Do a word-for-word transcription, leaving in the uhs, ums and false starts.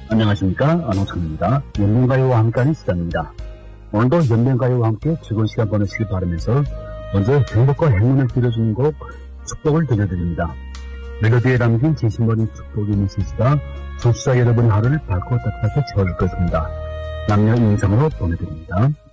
안녕하십니까, 안홍찬입니다. 연변가요와 함께하는 시간입니다. 오늘도 연변가요와 함께 즐거운 시간 보내시길 바라면서 먼저 행복과 행운을 빌어주는 곡 축복을 들려드립니다. 멜로디에 담긴 진심 어린 축복의 메시지가 청취자 여러분의 하루를 밝고 따뜻하게 채워줄 것입니다. 남녀 인상으로 보내드립니다.